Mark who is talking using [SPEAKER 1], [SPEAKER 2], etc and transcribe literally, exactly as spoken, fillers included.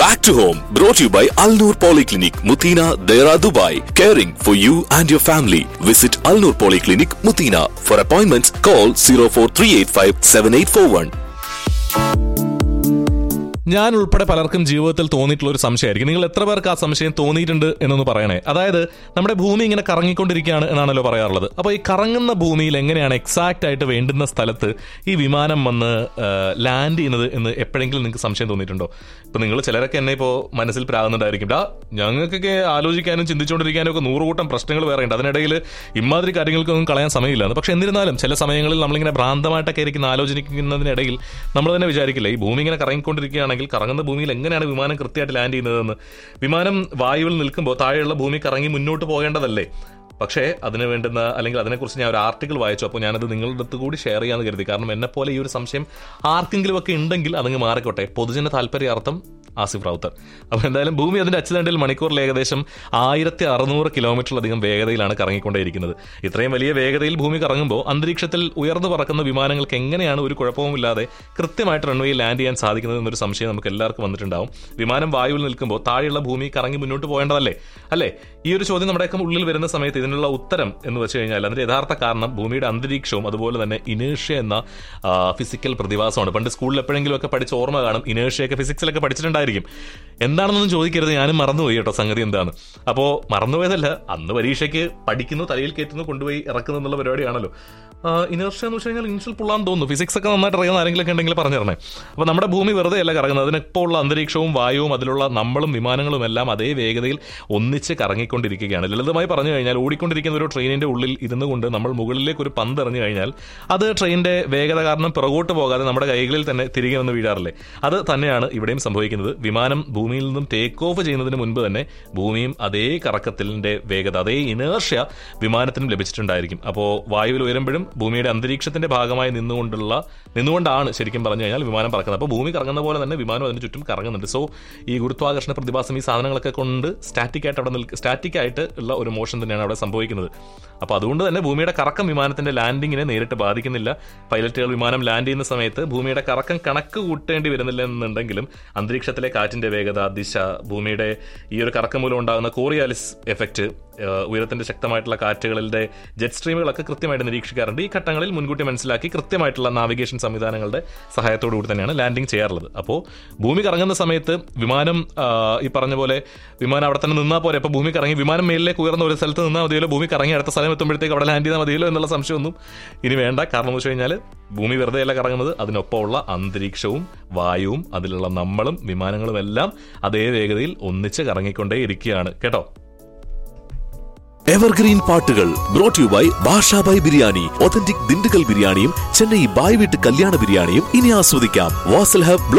[SPEAKER 1] Back to home, brought to you by Al Noor Polyclinic, Mutina, Dera, Dubai. Caring for you and your family. Visit Al Noor Polyclinic, Mutina. For appointments, call zero four three eight five seven eight four one.
[SPEAKER 2] ഞാൻ ഉൾപ്പെടെ പലർക്കും ജീവിതത്തിൽ തോന്നിയിട്ടുള്ള ഒരു സംശയമായിരിക്കും. നിങ്ങൾ എത്ര പേർക്ക് ആ സംശയം തോന്നിയിട്ടുണ്ട് എന്നൊന്ന് പറയണേ. അതായത് നമ്മുടെ ഭൂമി ഇങ്ങനെ കറങ്ങിക്കൊണ്ടിരിക്കുകയാണ് എന്നാണല്ലോ പറയാറുള്ളത്. അപ്പോൾ ഈ കറങ്ങുന്ന ഭൂമിയിൽ എങ്ങനെയാണ് എക്സാക്റ്റ് ആയിട്ട് വേണ്ടുന്ന സ്ഥലത്ത് ഈ വിമാനം വന്ന് ലാൻഡ് ചെയ്യുന്നത് എന്ന് എപ്പോഴെങ്കിലും നിങ്ങൾക്ക് സംശയം തോന്നിയിട്ടുണ്ടോ? ഇപ്പം നിങ്ങൾ ചിലരൊക്കെ എന്നെ ഇപ്പോൾ മനസ്സിൽ പ്രാകുന്നുണ്ടായിരിക്കും, ആ ഞങ്ങൾക്കൊക്കെ ആലോചിക്കാനും ചിന്തിച്ചുകൊണ്ടിരിക്കാനും ഒക്കെ നൂറുകൂട്ടം പ്രശ്നങ്ങൾ വേറെ ഉണ്ട്, അതിനിടയിൽ ഇമാതിരി കാര്യങ്ങൾക്കൊന്നും കളയാൻ സമയമില്ല. പക്ഷെ എന്നിരുന്നാലും ചില സമയങ്ങളിൽ നമ്മളിങ്ങനെ ഭ്രാന്തമായിട്ടൊക്കെ ഇരിക്കുന്ന ആലോചിക്കുന്നതിനിടയിൽ നമ്മൾ തന്നെ വിചാരിക്കില്ല, ഈ ഭൂമി ഇങ്ങനെ കറങ്ങിക്കൊണ്ടിരിക്കുകയാണെങ്കിൽ കറങ്ങുന്ന ഭൂമിയിൽ എങ്ങനെയാണ് വിമാനം കൃത്യമായിട്ട് ലാൻഡ് ചെയ്യുന്നതെന്ന്. വിമാനം വായുവിൽ നിൽക്കുമ്പോൾ താഴെയുള്ള ഭൂമി കറങ്ങി മുന്നോട്ട് പോകേണ്ടതല്ലേ? പക്ഷേ അതിന് വേണ്ടുന്ന, അല്ലെങ്കിൽ അതിനെക്കുറിച്ച് ഞാൻ ഒരു ആർട്ടിക്കിൾ വായിച്ചു. അപ്പോൾ ഞാനത് നിങ്ങളുടെ അടുത്ത് കൂടി ഷെയർ ചെയ്യാമെന്ന് കരുതി. കാരണം എന്നെപ്പോലെ ഈ ഒരു സംശയം ആർക്കെങ്കിലും ഒക്കെ ഉണ്ടെങ്കിൽ അതങ്ങ് മാറിക്കോട്ടെ. പൊതുജന താല്പര്യാർത്ഥം ആസിഫ് റൌത്തർ. അപ്പോൾ എന്തായാലും ഭൂമി അതിൻ്റെ അച്ചുതണ്ടിൽ മണിക്കൂറിൽ ഏകദേശം ആയിരത്തി അറുന്നൂറ് കിലോമീറ്ററിലധികം വേഗതയിലാണ് കറങ്ങിക്കൊണ്ടേയിരിക്കുന്നത്. ഇത്രയും വലിയ വേഗതയിൽ ഭൂമി കറങ്ങുമ്പോൾ അന്തരീക്ഷത്തിൽ ഉയർന്നു പറക്കുന്ന വിമാനങ്ങൾക്ക് എങ്ങനെയാണ് ഒരു കുഴപ്പവുമില്ലാതെ കൃത്യമായിട്ട് റൺവേയിൽ ലാൻഡ് ചെയ്യാൻ സാധിക്കുന്നത് എന്നൊരു സംശയം നമുക്ക് എല്ലാവർക്കും വന്നിട്ടുണ്ടാവും. വിമാനം വായുവിൽ നിൽക്കുമ്പോൾ താഴെയുള്ള ഭൂമി കറങ്ങി മുന്നോട്ട് പോകേണ്ടതല്ലേ അല്ലേ? ഈ ഒരു ചോദ്യം നമ്മുടെയൊക്കെ ഉള്ളിൽ വരുന്ന സമയത്ത് ഇതിനുള്ള ഉത്തരം എന്ന് വെച്ച് കഴിഞ്ഞാൽ അതിന്റെ യഥാർത്ഥ കാരണം ഭൂമിയുടെ അന്തരീക്ഷവും അതുപോലെ തന്നെ ഇനേഷ്യ എന്ന ഫിസിക്കൽ പ്രതിഭാസമാണ്. പണ്ട് സ്കൂളിൽ എപ്പോഴെങ്കിലും ഒക്കെ പഠിച്ച ഓർമ്മ കാണും, ഇനേഷ്യയൊക്കെ ഫിസിക്സിലൊക്കെ പഠിച്ചിട്ടുണ്ടായിരിക്കും. എന്താണെന്നൊന്നും ചോദിക്കരുത്, ഞാനും മറന്നുപോയി കേട്ടോ സംഗതി എന്താണ്. അപ്പോൾ മറന്നുപോയതല്ല, അന്ന് പരീക്ഷയ്ക്ക് പഠിക്കുന്നു, തലയിൽ കയറ്റുന്നു, കൊണ്ടുപോയി ഇറക്കുന്നു എന്നുള്ള പരിപാടിയാണല്ലോ. ഇനേർഷ്യ എന്ന് വെച്ച് കഴിഞ്ഞാൽ ഇനിഷ്യൽ പുള്ളാന്ന് തോന്നുന്നു. ഫിസിക്സ് ഒക്കെ നന്നായിട്ട് അറിയുന്ന ആരെങ്കിലൊക്കെ ഉണ്ടെങ്കിൽ പറഞ്ഞു തരണേ. അപ്പോൾ നമ്മുടെ ഭൂമി വെറുതെ അല്ല കറങ്ങുന്നത്, അതിനിപ്പോൾ ഉള്ള അന്തരീക്ഷവും വായുവും അതിലുള്ള നമ്മളും വിമാനങ്ങളും എല്ലാം അതേ വേഗതയിൽ ഒന്നിച്ച് കറങ്ങിക്കൊണ്ടിരിക്കുകയാണ്. ലളിതമായി പറഞ്ഞു കഴിഞ്ഞാൽ ഓടിക്കൊണ്ടിരിക്കുന്ന ഒരു ട്രെയിനിന്റെ ഉള്ളിൽ ഇരുന്നു കൊണ്ട് നമ്മൾ മുകളിലേക്ക് ഒരു പന്ത് എറിഞ്ഞു കഴിഞ്ഞാൽ അത് ട്രെയിനിന്റെ വേഗത കാരണം പിറകോട്ട് പോകാതെ നമ്മുടെ കൈകളിൽ തന്നെ തിരികെ വന്ന് വീഴാറില്ലേ? അത് തന്നെയാണ് ഇവിടെയും സംഭവിക്കുന്നത്. വിമാനം ഭൂമിയിൽ നിന്നും ടേക്ക് ഓഫ് ചെയ്യുന്നതിന് മുൻപ് തന്നെ ഭൂമിയും അതേ കറക്കത്തിന്റെ വേഗത, അതേ ഇനേർഷ്യ വിമാനത്തിനും ലഭിച്ചിട്ടുണ്ടായിരിക്കും. അപ്പോൾ വായുവിൽ ഉയരുമ്പോഴും ഭൂമിയുടെ അന്തരീക്ഷത്തിന്റെ ഭാഗമായി നിന്നുകൊണ്ടുള്ള നിന്നുകൊണ്ടാണ് ശരിക്കും പറഞ്ഞു കഴിഞ്ഞാൽ വിമാനം പറക്കുന്നത്. അപ്പോൾ ഭൂമി കറങ്ങുന്ന പോലെ തന്നെ വിമാനം അതിന് ചുറ്റും കറങ്ങുന്നുണ്ട്. സോ ഈ ഗുരുത്വാകർഷണ പ്രതിഭാസം, ഈ സാധനങ്ങളൊക്കെ കൊണ്ട് സ്റ്റാറ്റിക് ആയിട്ട് അവിടെ നിൽക്കുക സ്റ്റാറ്റിക് ആയിട്ട് ഉള്ള ഒരു മോഷൻ തന്നെയാണ് അവിടെ സംഭവിക്കുന്നത്. അപ്പോൾ അതുകൊണ്ട് തന്നെ ഭൂമിയുടെ കറക്കം വിമാനത്തിന്റെ ലാൻഡിങ്ങിനെ നേരിട്ട് ബാധിക്കുന്നില്ല. പൈലറ്റുകൾ വിമാനം ലാൻഡ് ചെയ്യുന്ന സമയത്ത് ഭൂമിയുടെ കറക്കം കണക്ക് കൂട്ടേണ്ടി വരുന്നില്ല എന്നുണ്ടെങ്കിലും അന്തരീക്ഷത്തിലെ കാറ്റിന്റെ വേഗത, ദിശ, ഭൂമിയുടെ ഈ ഒരു കറക്കം മൂലം ഉണ്ടാകുന്ന കോറിയാലിസ് എഫക്റ്റ്, ഉയരത്തിന്റെ ശക്തമായിട്ടുള്ള കാറ്റുകളുടെ ജെറ്റ് സ്ട്രീമുകളൊക്കെ കൃത്യമായിട്ട് നിരീക്ഷിക്കാറുണ്ട്. ഈ ഘട്ടങ്ങളിൽ മുൻകൂട്ടി മനസ്സിലാക്കി കൃത്യമായിട്ടുള്ള നാവിഗേഷൻ സംവിധാനങ്ങളുടെ സഹായത്തോടു കൂടി തന്നെയാണ് ലാൻഡിങ് ചെയ്യാറുള്ളത്. അപ്പോൾ ഭൂമി കറങ്ങുന്ന സമയത്ത് വിമാനം ഈ പറഞ്ഞ പോലെ വിമാനം അവിടെ തന്നെ നിന്നാൽ പോരെ? അപ്പോൾ ഭൂമി കറങ്ങി വിമാനം മേലിലേക്ക് ഉയർന്ന ഒരു സ്ഥലത്ത് നിന്നാൽ മതിയല്ലോ, ഭൂമി കറങ്ങി അടുത്ത സ്ഥലം എത്തുമ്പോഴത്തേക്ക് അവിടെ ലാൻഡ് ചെയ്താൽ മതിയല്ലോ എന്നുള്ള സംശയമൊന്നും ഇനി വേണ്ട. കാരണം എന്ന് വെച്ച് കഴിഞ്ഞാൽ ഭൂമി വെറുതെ അല്ല കറങ്ങുന്നത്, അതിനൊപ്പമുള്ള അന്തരീക്ഷവും വായുവും അതിലുള്ള നമ്മളും വിമാനങ്ങളും എല്ലാം അതേ വേഗതയിൽ ഒന്നിച്ച് കറങ്ങിക്കൊണ്ടേ ഇരിക്കുകയാണ് കേട്ടോ.
[SPEAKER 1] എവർഗ്രീൻ പാട്ടുകൾ brought you by Basha by biryani. Authentic Dindigul ബിരിയാണിയും ചെന്നൈ ബായ് വീട്ട് കല്യാണ ബിരിയാണിയും ഇനി ആസ്വദിക്കാം. വാസൽ ഹബ്